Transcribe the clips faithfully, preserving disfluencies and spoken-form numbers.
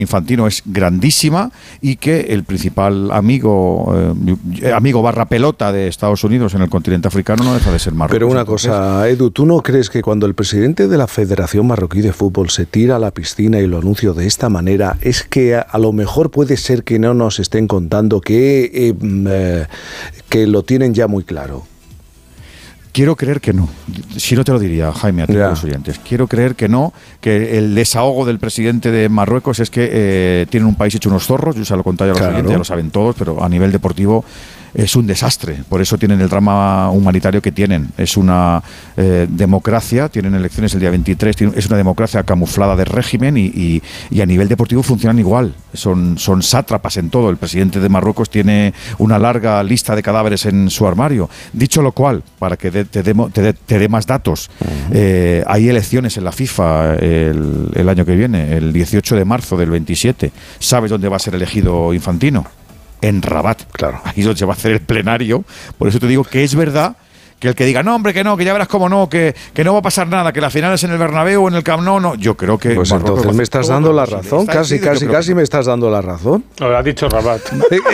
Infantino es grandísima y que el principal amigo eh, amigo barra pelota de Estados Unidos en el continente africano no deja de ser Marruecos. Pero una cosa, Edu, ¿tú no crees que cuando el presidente de la Federación Marroquí de Fútbol se tira a la piscina y lo anuncia de esta manera, es que a, a lo mejor puede ser que no nos estén contando que, eh, eh, que lo tienen ya muy claro? Quiero creer que no. Si no te lo diría, Jaime, a ti, los oyentes. Quiero creer que no, que el desahogo del presidente de Marruecos es que eh, tienen un país hecho unos zorros. Yo se lo conté a los claro. oyentes, ya lo saben todos, pero a nivel deportivo es un desastre. Por eso tienen el drama humanitario que tienen. Es una eh, democracia, tienen elecciones el día veintitrés, tienen, es una democracia camuflada de régimen y, y, y a nivel deportivo funcionan igual. Son, son sátrapas en todo. El presidente de Marruecos tiene una larga lista de cadáveres en su armario. Dicho lo cual, para que de, te dé te, te dé más datos, uh-huh. eh, hay elecciones en la FIFA el, el año que viene, el dieciocho de marzo del veintisiete. ¿Sabes dónde va a ser elegido Infantino? En Rabat, claro. Ahí es donde se va a hacer el plenario. Por eso te digo que es verdad que el que diga, no, hombre, que no, que ya verás cómo no, que, que no va a pasar nada, que la final es en el Bernabéu o en el Camp Nou, no. Yo creo que... Pues Marruecos entonces me estás dando la razón, casi, casi, casi me estás dando la razón. Lo ha dicho Rabat.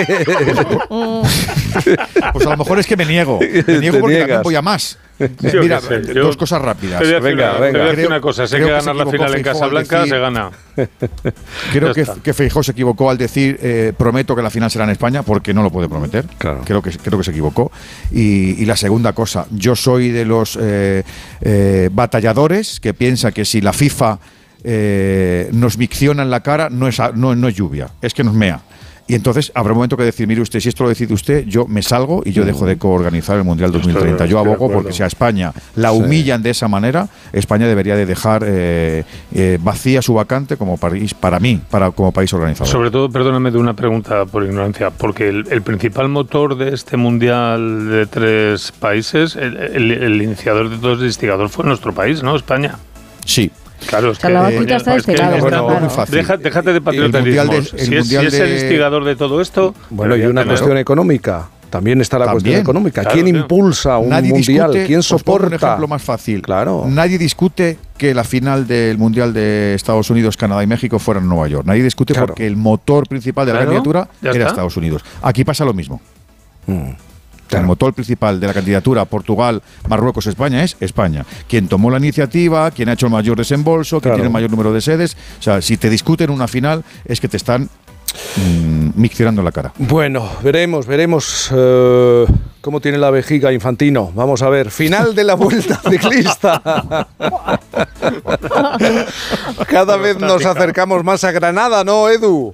Pues a lo mejor es que me niego. Me niego porque también voy a más. Yo Mira, sé, dos yo cosas rápidas. Te voy a decir, venga, una, venga. te voy a decir creo, una cosa, sé que ganar la final en Casablanca, decir, se gana. Creo que, que Feijóo se equivocó al decir eh, prometo que la final será en España, porque no lo puede prometer. Claro. Creo que, creo que se equivocó. Y, y la segunda cosa, yo soy de los eh, eh, batalladores que piensa que si la FIFA eh, nos micciona en la cara, no es, no, no es lluvia, es que nos mea. Y entonces habrá un momento que decir, mire usted, si esto lo decide usted, yo me salgo y yo dejo de coorganizar el Mundial dos mil treinta. Yo abogo porque si a España la humillan de esa manera, España debería de dejar eh, eh, vacía su vacante como país, para mí, para como país organizador. Sobre todo, perdóname de una pregunta por ignorancia, porque el, el principal motor de este Mundial de tres países, el, el, el iniciador de todo este instigador fue nuestro país, ¿no? España. Sí. Claro, es que, la eh, está de este lado, bueno, claro. muy fácil. Deja, déjate de patriotismo. De, si, es, si es el instigador de todo esto... Bueno, y una cuestión de... económica. También está la También. cuestión económica. Claro, ¿Quién claro. impulsa un Nadie mundial? Discute, ¿Quién soporta? Un ejemplo más fácil. Claro. Nadie discute que la final del Mundial de Estados Unidos, Canadá y México fuera en Nueva York. Nadie discute claro. porque el motor principal de la claro. candidatura era está. Estados Unidos. Aquí pasa lo mismo. Mm. Claro. El motor principal de la candidatura Portugal, Marruecos, España es España. Quien tomó la iniciativa, quien ha hecho el mayor desembolso, quien claro. tiene el mayor número de sedes. O sea, si te discuten una final es que te están mmm, miccionando la cara. Bueno, veremos, veremos uh, cómo tiene la vejiga Infantino. Vamos a ver. Final de la Vuelta Ciclista. Cada vez nos acercamos más a Granada, ¿no, Edu?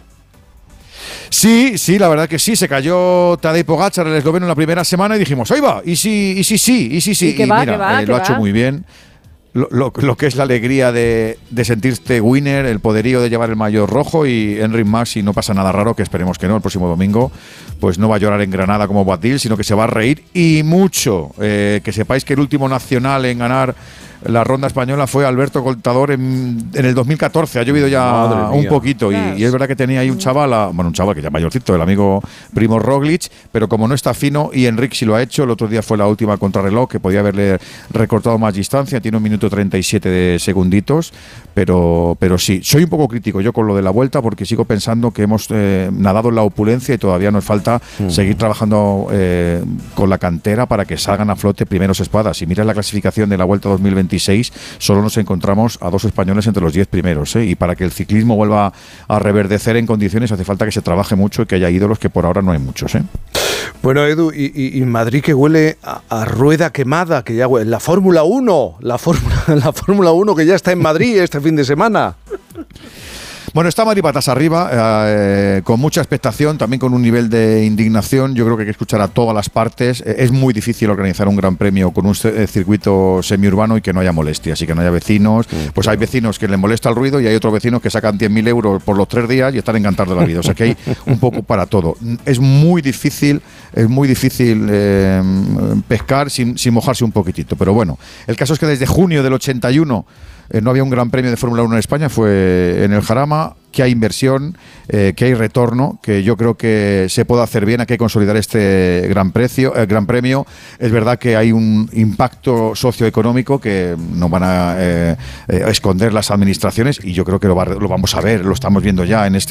Sí, sí, la verdad que sí. Se cayó Tadej Pogačar, el esloveno, en la primera semana y dijimos, ahí va, y sí, y sí, sí, y sí, sí. Y, que y va, mira, que va, eh, que lo ha va. hecho muy bien. Lo, lo, lo que es la alegría de, de sentirte winner, el poderío de llevar el maillot rojo, y Enric Mas, si no pasa nada raro, que esperemos que no, el próximo domingo, pues no va a llorar en Granada como Boadil, sino que se va a reír y mucho. Eh, que sepáis que el último nacional en ganar la ronda española fue Alberto Contador en, en el dos mil catorce. Ha llovido ya un poquito y, y es verdad que tenía ahí un chaval, a, bueno, un chaval que ya mayorcito, el amigo Primo Roglic, pero como no está fino, y Enric sí lo ha hecho. El otro día fue la última contrarreloj, que podía haberle recortado más distancia, tiene un minuto treinta y siete de segunditos, pero, pero sí, soy un poco crítico yo con lo de la Vuelta, porque sigo pensando que hemos eh, nadado en la opulencia y todavía nos falta mm. seguir trabajando eh, con la cantera para que salgan a flote primeros espadas. Si miras la clasificación de la Vuelta dos mil veintiséis, solo nos encontramos a dos españoles entre los diez primeros, ¿eh? Y para que el ciclismo vuelva a reverdecer en condiciones hace falta que se trabaje mucho y que haya ídolos, que por ahora no hay muchos, ¿eh? Bueno, Edu, y, y, y Madrid, que huele a, a rueda quemada, que ya huele, la Fórmula uno, la Fórmula, la Fórmula uno que ya está en Madrid este fin de semana. Bueno, está Madrid patas arriba, eh, con mucha expectación, también con un nivel de indignación. Yo creo que hay que escuchar a todas las partes. Eh, es muy difícil organizar un gran premio con un eh, circuito semiurbano y que no haya molestias y que no haya vecinos. Sí, pues claro. Hay vecinos que les molesta el ruido y hay otros vecinos que sacan diez mil euros por los tres días y están encantados de la vida. O sea que hay un poco para todo. Es muy difícil, es muy difícil eh, pescar sin, sin mojarse un poquitito. Pero bueno, el caso es que desde junio del ochenta y uno Eh, no había un gran premio de Fórmula uno en España, fue en el Jarama, que hay inversión, eh, que hay retorno, que yo creo que se puede hacer bien, hay que consolidar este gran, precio, eh, gran premio. Es verdad que hay un impacto socioeconómico que no van a eh, eh, esconder las administraciones, y yo creo que lo, va, lo vamos a ver, lo estamos viendo ya en este